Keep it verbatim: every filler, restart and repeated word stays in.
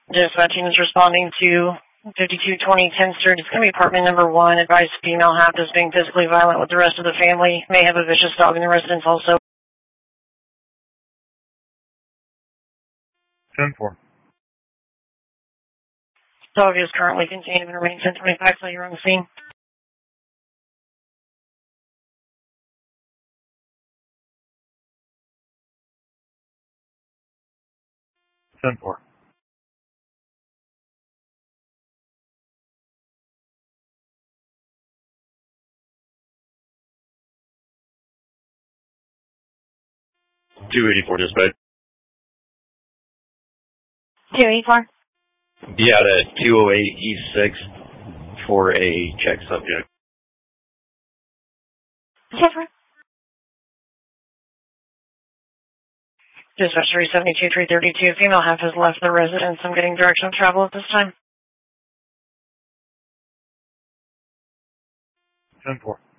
Dispatching is responding to fifty-two twenty tenth Street. It's going to be apartment number one. Advised female half is being physically violent with the rest of the family. May have a vicious dog in the residence also. ten four. Dog is currently contained and remains ten twenty-five till you're on the scene. ten four. two eighty-four dispatch. two eighty-four. Be out at two oh eight East six for a check subject. Yes, Dispatch three seventy-two three thirty-two. Female half has left the residence. I'm getting direction of travel at this time. ten four.